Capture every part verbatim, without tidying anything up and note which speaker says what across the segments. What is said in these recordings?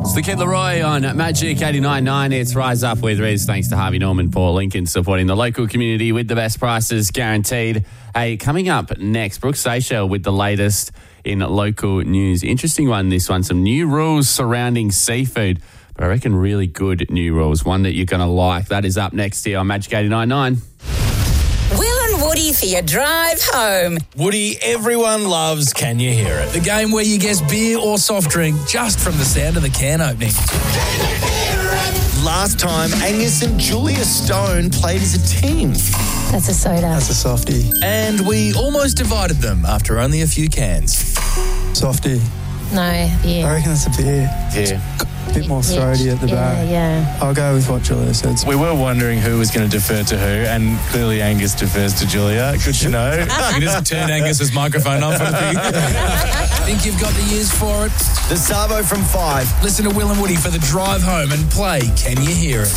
Speaker 1: It's the Kid Leroy on Magic eighty-nine point nine. It's Rise Up with Riz. Thanks to Harvey Norman, Port Lincoln, supporting the local community with the best prices guaranteed. Hey, coming up next, Brooke Seychelles with the latest in local news. Interesting one, this one. Some new rules surrounding seafood, but I reckon really good new rules. One that you're going to like. That is up next here on Magic eighty-nine point nine.
Speaker 2: Will and Woody for your drive home.
Speaker 3: Woody, everyone loves Can You Hear It? The game where you guess beer or soft drink just from the sound of the can opening.
Speaker 4: Last time, Angus and Julia Stone played as a team.
Speaker 5: That's a soda.
Speaker 6: That's a softie.
Speaker 3: And we almost divided them after only a few cans.
Speaker 6: Softie.
Speaker 5: No, beer.
Speaker 6: I reckon that's a beer.
Speaker 4: Yeah.
Speaker 6: A bit more throaty at the
Speaker 5: yeah,
Speaker 6: back.
Speaker 5: Yeah,
Speaker 6: I'll go with what Julia said.
Speaker 7: We were wondering who was going to defer to who, and clearly Angus defers to Julia. Good to know.
Speaker 3: He doesn't turn Angus's microphone on for the thing. Think you've got the ears for it?
Speaker 4: The Savo from five.
Speaker 3: Listen to Will and Woody for the drive home and play Can You Hear It?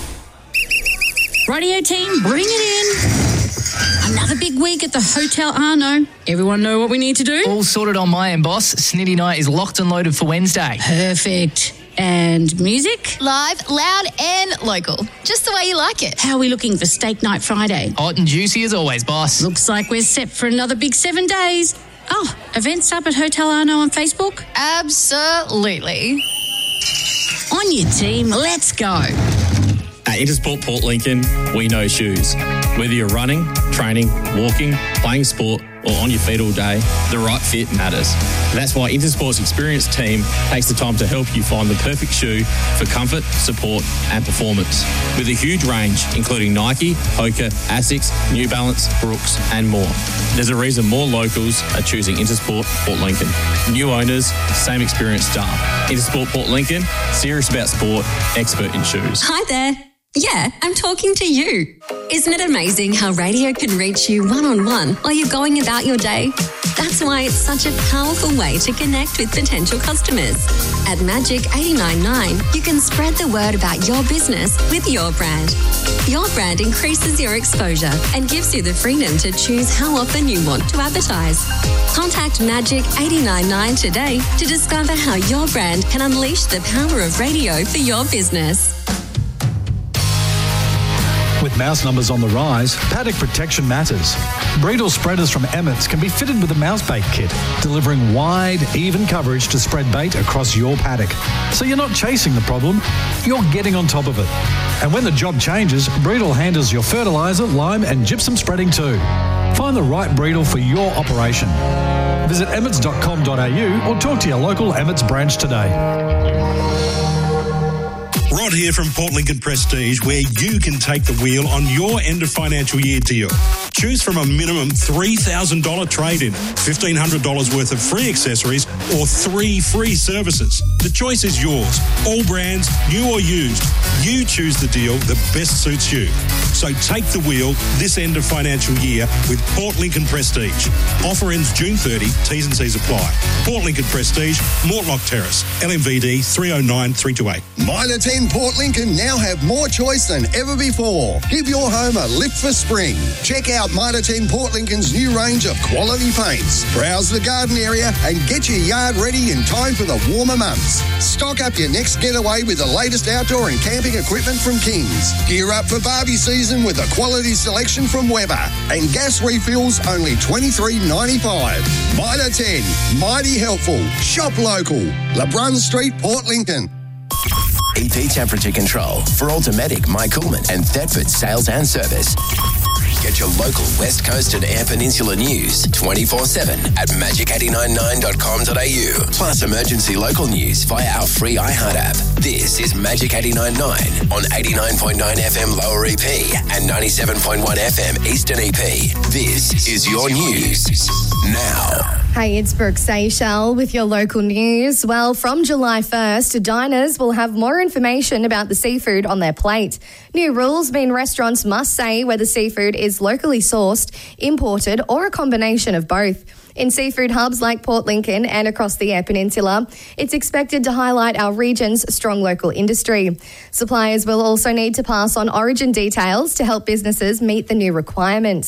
Speaker 8: Radio team, bring it in. Another big week at the Hotel Arno. Everyone know what we need to do?
Speaker 9: All sorted on my end, boss. Snitty Night is locked and loaded for Wednesday.
Speaker 8: Perfect. And music?
Speaker 10: Live, loud and local. Just the way you like it.
Speaker 8: How are we looking for Steak Night Friday?
Speaker 9: Hot and juicy as always, boss.
Speaker 8: Looks like we're set for another big seven days. Oh, events up at Hotel Arno on Facebook?
Speaker 10: Absolutely.
Speaker 8: On your team, let's go.
Speaker 11: At Intersport Port Lincoln, we know shoes. Whether you're running, training, walking, playing sport, or on your feet all day, the right fit matters. That's why Intersport's experienced team takes the time to help you find the perfect shoe for comfort, support, and performance. With a huge range, including Nike, Hoka, Asics, New Balance, Brooks, and more. There's a reason more locals are choosing Intersport Port Lincoln. New owners, same experienced staff. Intersport Port Lincoln, serious about sport, expert in shoes.
Speaker 12: Hi there. Yeah, I'm talking to you. Isn't it amazing how radio can reach you one-on-one while you're going about your day? That's why it's such a powerful way to connect with potential customers. At Magic eighty-nine point nine, you can spread the word about your business with your brand. Your brand increases your exposure and gives you the freedom to choose how often you want to advertise. Contact Magic eighty-nine point nine today to discover how your brand can unleash the power of radio for your business.
Speaker 13: With mouse numbers on the rise, paddock protection matters. Breedle spreaders from Emmett's can be fitted with a mouse bait kit, delivering wide, even coverage to spread bait across your paddock. So you're not chasing the problem, you're getting on top of it. And when the job changes, Breedle handles your fertiliser, lime and gypsum spreading too. Find the right Breedle for your operation. Visit emmets dot com dot a u or talk to your local Emmett's branch today.
Speaker 14: Rod here from Port Lincoln Prestige, where you can take the wheel on your end of financial year deal. Choose from a minimum three thousand dollars trade-in, fifteen hundred dollars worth of free accessories, or three free services. The choice is yours. All brands, new or used. You choose the deal that best suits you. So take the wheel this end of financial year with Port Lincoln Prestige. Offer ends June thirtieth, T's and C's apply. Port Lincoln Prestige, Mortlock Terrace, L M V D three oh nine three two eight.
Speaker 15: Mitre ten Port Lincoln now have more choice than ever before. Give your home a lift for spring. Check out Mitre ten Port Lincoln's new range of quality paints. Browse the garden area and get your yard ready in time for the warmer months. Stock up your next getaway with the latest outdoor and camping equipment from Kings. Gear up for Barbie season with a quality selection from Weber. And gas refills only twenty-three ninety-five. Mitre ten, mighty helpful. Shop local. LeBrun Street, Port Lincoln.
Speaker 16: E P Temperature Control for Automatic, My Coolman and Thetford sales and service. Get your local West Coast and Air Peninsula news twenty-four seven at magic eight nine nine dot com dot a u. Plus emergency local news via our free iHeart app. This is Magic eighty-nine point nine on eighty-nine point nine F M Lower E P and ninety-seven point one F M Eastern E P. This is your news now.
Speaker 17: Hey, it's Brooke Seychelles with your local news. Well, from July first, diners will have more information about the seafood on their plate. New rules mean restaurants must say whether seafood is locally sourced, imported, or a combination of both. In seafood hubs like Port Lincoln and across the Eyre Peninsula, it's expected to highlight our region's strong local industry. Suppliers will also need to pass on origin details to help businesses meet the new requirements.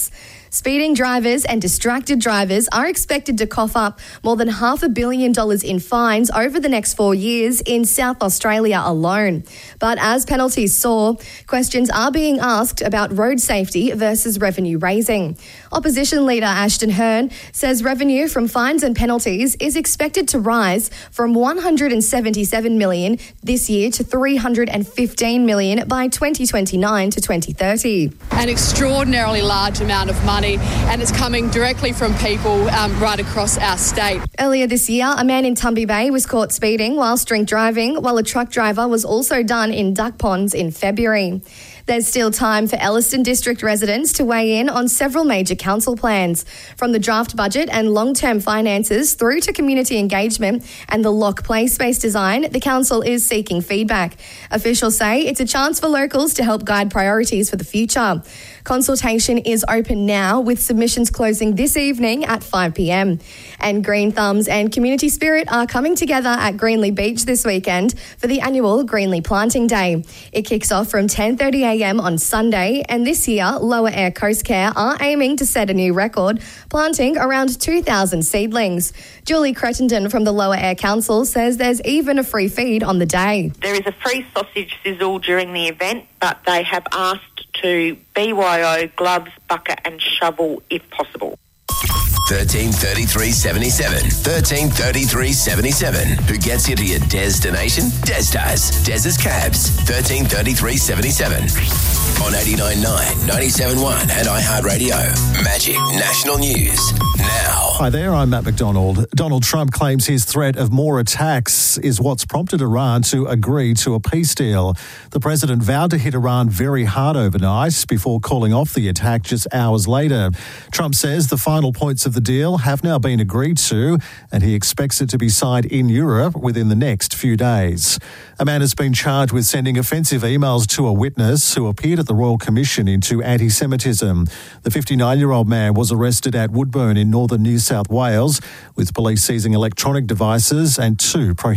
Speaker 17: Speeding drivers and distracted drivers are expected to cough up more than half a billion dollars in fines over the next four years in South Australia alone. But as penalties soar, questions are being asked about road safety versus revenue raising. Opposition leader Ashton Hearn says revenue from fines and penalties is expected to rise from one hundred seventy-seven million dollars this year to three hundred fifteen million dollars by twenty twenty-nine to twenty thirty.
Speaker 18: An extraordinarily large amount of money, and it's coming directly from people um, right across our state.
Speaker 17: Earlier this year, a man in Tumby Bay was caught speeding whilst drink driving, while a truck driver was also done in Duck Ponds in February. There's still time for Elliston District residents to weigh in on several major council plans, from the draft budget and long-term finances through to community engagement and the lock play space design. The council is seeking feedback. Officials say it's a chance for locals to help guide priorities for the future. Consultation is open now, with submissions closing this evening at five p.m. And Green Thumbs and Community Spirit are coming together at Greenlee Beach this weekend for the annual Greenlee Planting Day. It kicks off from ten thirty a.m. on Sunday, and this year Lower Air Coast Care are aiming to set a new record, planting around two thousand seedlings. Julie Cretenden from the Lower Air Council says there's even a free feed on the day.
Speaker 19: There is a free sausage sizzle during the event, but they have asked to B Y O, gloves, bucket and shovel if possible.
Speaker 16: thirteen thirty-three seventy-seven. thirteen thirty-three seventy-seven. Who gets you to your destination? Des does. Des's Cabs. thirteen thirty-three seventy-seven. On eighty-nine point nine, ninety-seven point one and iHeartRadio. Magic National News. Now.
Speaker 20: Hi there, I'm Matt McDonald. Donald Trump claims his threat of more attacks is what's prompted Iran to agree to a peace deal. The president vowed to hit Iran very hard overnight before calling off the attack just hours later. Trump says the final points of the deal have now been agreed to, and he expects it to be signed in Europe within the next few days. A man has been charged with sending offensive emails to a witness who appeared at the Royal Commission into anti-Semitism. The fifty-nine-year-old man was arrested at Woodburn in northern New South Wales, with police seizing electronic devices and two prohibited